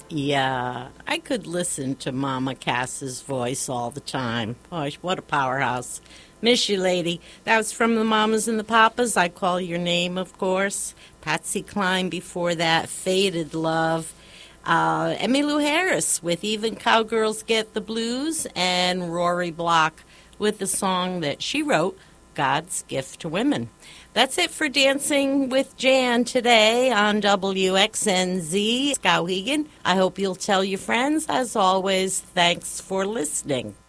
Yeah, I could listen to Mama Cass's voice all the time. Gosh, what a powerhouse. Miss you, lady. That was from the Mamas and the Papas. I Call Your Name, of course. Patsy Cline before that. Faded Love. Emmylou Harris with Even Cowgirls Get the Blues. And Rory Block with the song that she wrote, God's Gift to Women. That's it for Dancing with Jan today on WXNZ. Skowhegan. I hope you'll tell your friends. As always, thanks for listening.